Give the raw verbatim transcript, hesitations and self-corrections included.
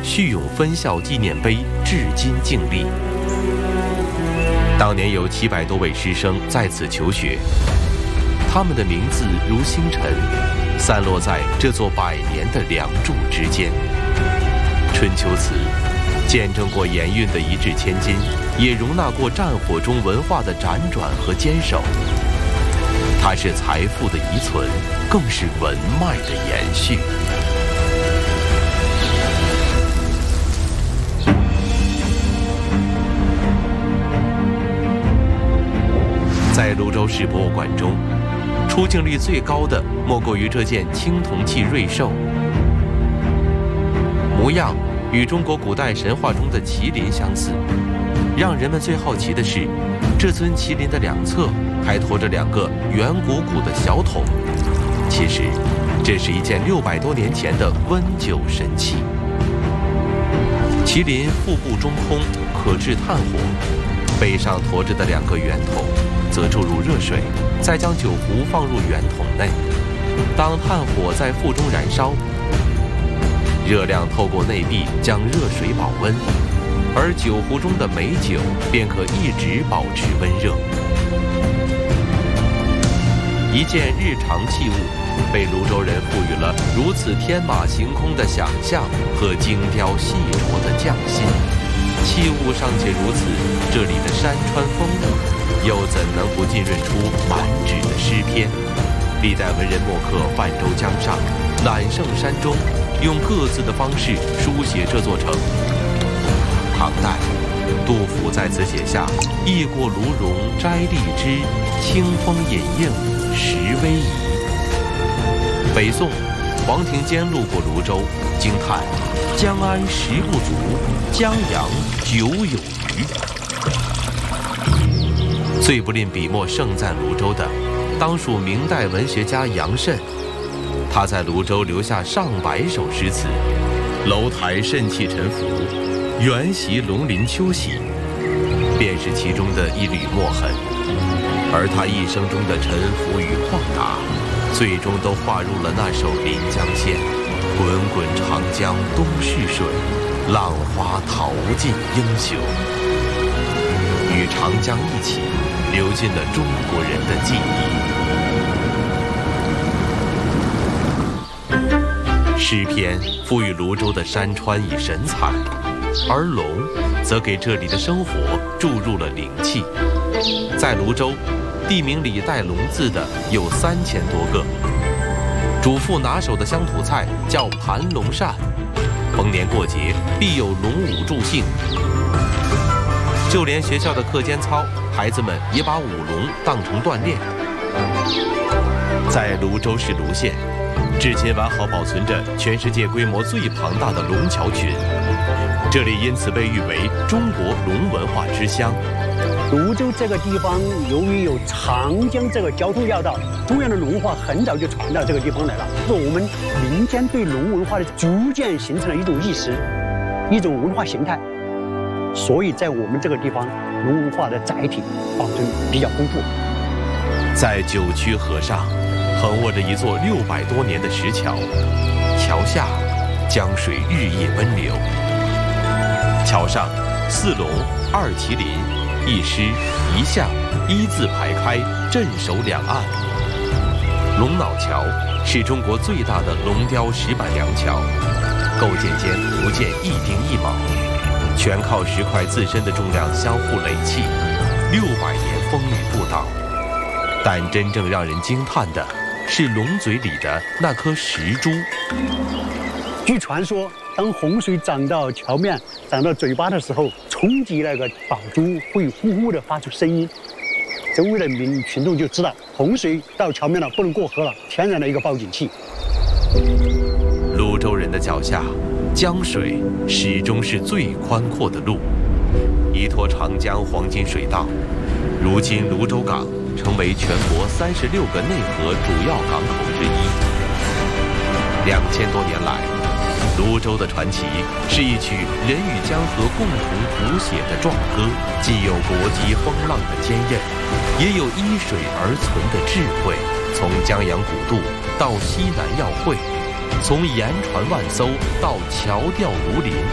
叙永分校纪念碑至今静立。当年有七百多位师生在此求学，他们的名字如星辰，散落在这座百年的梁柱之间。春秋词见证过盐运的一掷千金，也容纳过战火中文化的辗转和坚守。它是财富的遗存，更是文脉的延续。在泸州市博物馆中，出镜率最高的莫过于这件青铜器瑞兽，模样与中国古代神话中的麒麟相似。让人们最好奇的是，这尊麒麟的两侧还驮着两个圆鼓鼓的小桶。其实，这是一件六百多年前的温酒神器。麒麟腹部中空，可制炭火，背上驮着的两个圆筒则注入热水，再将酒壶放入圆筒内。当炭火在腹中燃烧，热量透过内壁将热水保温，而酒壶中的美酒便可一直保持温热。一件日常器物，被泸州人赋予了如此天马行空的想象和精雕细琢的匠心。器物尚且如此，这里的山川风物又怎能不浸润出满纸的诗篇？历代文人墨客泛舟江上，揽胜山中，用各自的方式书写这座城。唐代，杜甫在此写下“驿过卢荣摘荔枝，清风隐映时微移”。北宋，黄庭坚路过泸州，惊叹“江安食不足，江洋酒有余”。最不吝笔墨盛赞泸州的，当属明代文学家杨慎。他在泸州留下上百首诗词，楼台肾气沉浮，缘袭龙鳞秋喜，便是其中的一缕墨痕。而他一生中的沉浮与旷达，最终都化入了那首《临江仙》：滚滚长江东逝水，浪花淘尽英雄。与长江一起流进了中国人的记忆。诗篇赋予泸州的山川以神采，而龙则给这里的生活注入了灵气。在泸州，地名里带龙字的有三千多个。主妇拿手的乡土菜叫盘龙扇，逢年过节必有龙舞助兴。就连学校的课间操，孩子们也把舞龙当成锻炼。在泸州市泸县，至今完好保存着全世界规模最庞大的龙桥群，这里因此被誉为中国龙文化之乡。 泸州这个地方，由于有长江这个交通要道，中原的龙文化很早就传到这个地方来了。是我们民间对龙文化的逐渐形成了一种意识，一种文化形态。所以在我们这个地方，龙文化的载体保存比较丰富。 在九曲河上，横卧着一座六百多年的石桥，桥下江水日夜温流。桥上四龙、二麒麟、一狮一象一字排开，镇守两岸。龙脑桥是中国最大的龙雕石板梁桥，构建间不见一丁一卯，全靠石块自身的重量相互垒砌，六百年风雨不倒。但真正让人惊叹的是龙嘴里的那颗石珠。 据传说，当洪水涨到桥面、涨到嘴巴的时候，冲击那个宝珠会呼呼地发出声音，周围的民群众就知道洪水到桥面了，不能过河了，天然的一个报警器。 泸州人的脚下，江水始终是最宽阔的路，依托长江黄金水道，如今泸州港成为全国三十六个内河主要港口之一。两千多年来，泸州的传奇是一曲人与江河共同谱写的壮歌，既有国际风浪的坚韧，也有依水而存的智慧。从江洋古渡到西南要会，从盐船万艘到桥吊如林，